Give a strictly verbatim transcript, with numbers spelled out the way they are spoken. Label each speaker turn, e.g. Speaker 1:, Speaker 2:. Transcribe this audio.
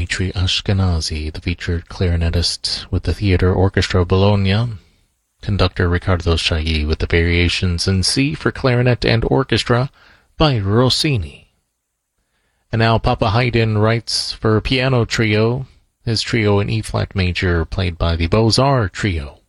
Speaker 1: Dmitri Ashkenazy, the featured clarinetist with the Theatre Orchestra Bologna, conductor Riccardo Chailly with the Variations in C for clarinet and orchestra by Rossini. And now Papa Haydn writes for piano trio, his trio in E-flat major played by the Beaux-Arts Trio.